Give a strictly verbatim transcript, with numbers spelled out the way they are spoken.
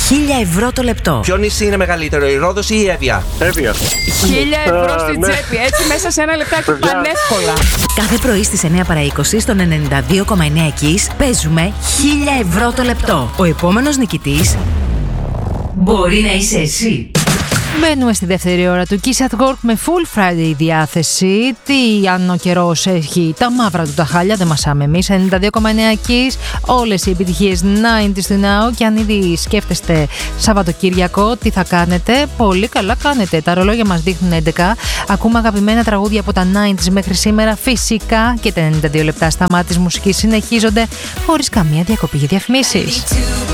χίλια ευρώ το λεπτό. Ποιο νησί είναι μεγαλύτερο, η Ρόδος ή η Εύβοια? Εύβοια. Χίλια ευρώ Ε, στην ναι. τσέπη, έτσι μέσα σε ένα λεπτάκι Παιδιά. πανεύκολα. Κάθε πρωί στις εννιά παρά είκοσι στον ενενήντα δύο κόμμα εννέα Kiss παίζουμε χίλια ευρώ το λεπτό. Ο επόμενος νικητής μπορεί να είσαι εσύ. Μπαίνουμε στη δεύτερη ώρα του Kiss at Work με full Friday διάθεση. Τι αν ο καιρός έχει τα μαύρα του τα χάλια, δεν μασάμε εμείς. ενενήντα δύο κόμμα εννέα Kiss, όλες οι επιτυχίες ενενήντα του Now. Και αν ήδη σκέφτεστε Σαββατοκύριακο, τι θα κάνετε? Πολύ καλά κάνετε. Τα ρολόγια μας δείχνουν έντεκα. Ακούμε αγαπημένα τραγούδια από τα ενενήντα μέχρι σήμερα. Φυσικά και τα ενενήντα δύο λεπτά σταμάτης μουσικής συνεχίζονται χωρίς καμία διακοπή για διαφημίσεις.